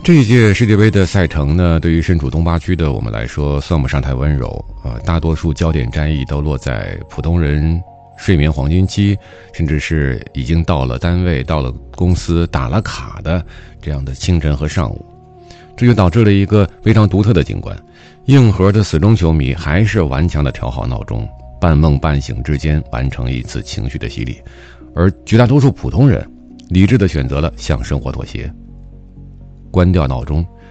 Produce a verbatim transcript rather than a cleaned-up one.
这一届世界杯的赛程呢，对于身处东八区的我们来说，算不上太温柔啊、呃。大多数焦点战役都落在普通人睡眠黄金期，甚至是已经到了单位、到了公司打了卡的这样的清晨和上午。这就导致了一个非常独特的景观：硬核的死忠球迷还是顽强地调好闹钟，半梦半醒之间完成一次情绪的洗礼，而绝大多数普通人理智地选择了向生活妥协。关掉闹钟，